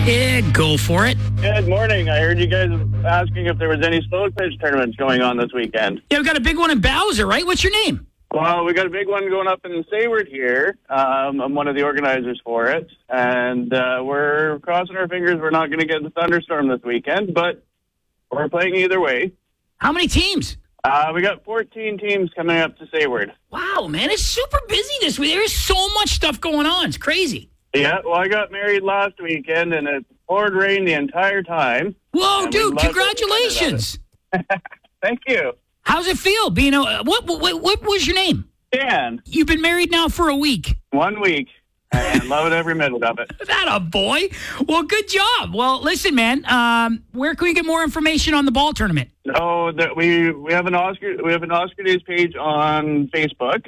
Yeah, go for it. Good morning. I heard you guys asking if there was any slow pitch tournaments going on this weekend. Yeah, we got a big one in Bowser, right? What's your name? Well, we got a big one going up in Sayward here. I'm one of the organizers for it, and we're crossing our fingers we're not going to get the thunderstorm this weekend, but we're playing either way. How many teams? We got 14 teams coming up to Sayward. Wow, man, it's super busy this week. There is so much stuff going on. It's crazy. Yeah, well, I got married last weekend, and it poured rain the entire time. Whoa, dude, congratulations. Thank you. How's it feel being what was your name? Dan. You've been married now for a week. 1 week. And love it every minute of it. That a boy. Well, good job. Well, listen, man, where can we get more information on the ball tournament? Oh, we have an Oscar Days page on Facebook.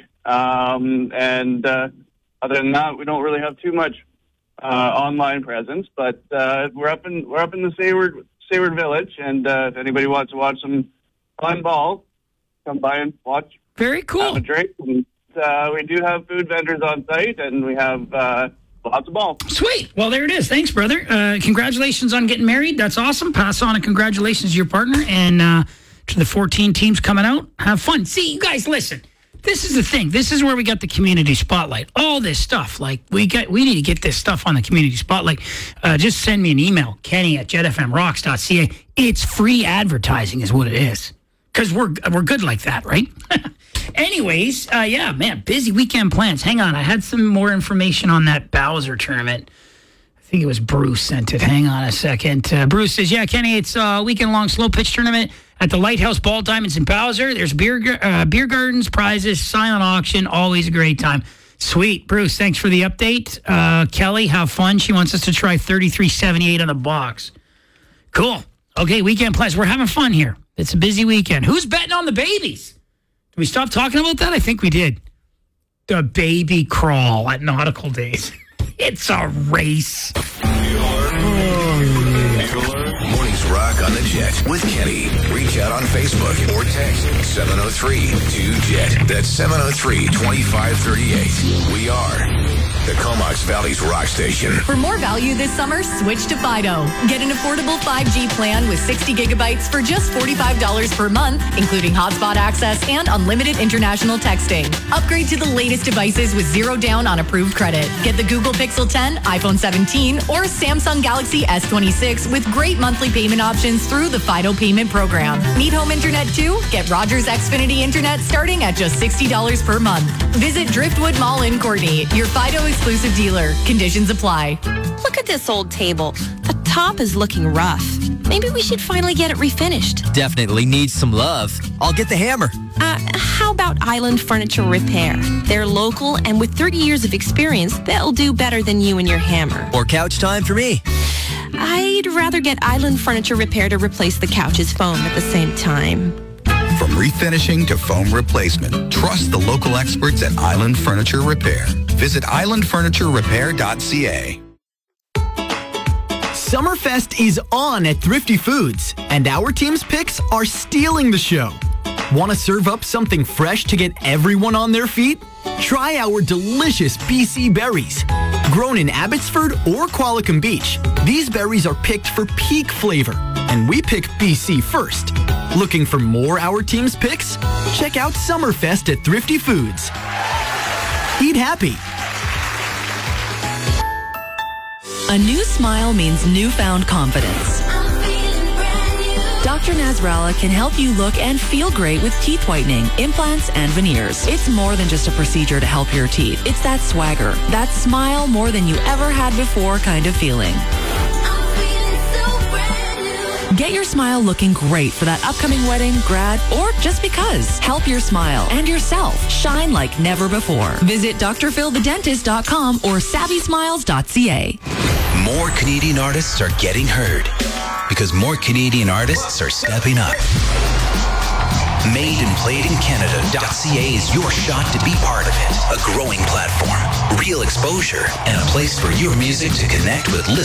And other than that, we don't really have too much online presence, but we're up in the Sayward Village, and if anybody wants to watch some fun ball, come by and watch. Very cool. Have a drink. And, we do have food vendors on site, and we have lots of ball. Sweet. Well, there it is. Thanks, brother. Congratulations on getting married. That's awesome. Pass on a congratulations to your partner and to the 14 teams coming out. Have fun. See, you guys, listen. This is the thing. This is where we got the community spotlight. All this stuff. Like, we need to get this stuff on the community spotlight. Just send me an email, kenny@jetfmrocks.ca. It's free advertising is what it is. Because we're good like that, right? Anyways, yeah, man, busy weekend plans. Hang on. I had some more information on that Bowser tournament. I think it was Bruce sent it. Hang on a second. Bruce says, yeah, Kenny, it's a weekend-long slow pitch tournament at the Lighthouse Ball Diamonds in Bowser. There's beer gardens, prizes, silent auction, always a great time. Sweet. Bruce, thanks for the update. Kelly, have fun. She wants us to try 3378 on the box. Cool. Okay, weekend plans. We're having fun here. It's a busy weekend. Who's betting on the babies? Did we stop talking about that? I think we did. The baby crawl at Nautical Days. It's a race. Mornings Rock on the Jet with Kenny. Reach out on Facebook or text 703-2JET. That's 703-2538. We are the Comox Valley's rock station. For more value this summer, switch to Fido. Get an affordable 5G plan with 60 gigabytes for just $45 per month, including hotspot access and unlimited international texting. Upgrade to the latest devices with zero down on approved credit. Get the Google Pixel 10, iPhone 17, or Samsung Galaxy S26 with great monthly payment options through the Fido payment program. Need home internet too? Get Rogers Xfinity Internet starting at just $60 per month. Visit Driftwood Mall in Courtney, your Fido exclusive dealer. Conditions apply. Look at this old table. The top is looking rough. Maybe we should finally get it refinished. Definitely needs some love. I'll get the hammer. How about Island Furniture Repair? They're local, and with 30 years of experience, they'll do better than you and your hammer. Or couch time for me. I'd rather get Island Furniture Repair to replace the couch's foam at the same time. From refinishing to foam replacement, trust the local experts at Island Furniture Repair. Visit islandfurniturerepair.ca. Summerfest is on at Thrifty Foods, and our team's picks are stealing the show. Want to serve up something fresh to get everyone on their feet? Try our delicious BC berries. Grown in Abbotsford or Qualicum Beach, these berries are picked for peak flavor, and we pick BC first. Looking for more our team's picks? Check out Summerfest at Thrifty Foods. Eat happy. A new smile means newfound confidence. Dr. Nasrallah can help you look and feel great with teeth whitening, implants, and veneers. It's more than just a procedure to help your teeth. It's that swagger, that smile more than you ever had before kind of feeling. Get your smile looking great for that upcoming wedding, grad, or just because. Help your smile and yourself shine like never before. Visit drphilthedentist.com or savvysmiles.ca. More Canadian artists are getting heard because more Canadian artists are stepping up. Made and Played in Canada.ca is your shot to be part of it. A growing platform, real exposure, and a place for your music to connect with listeners.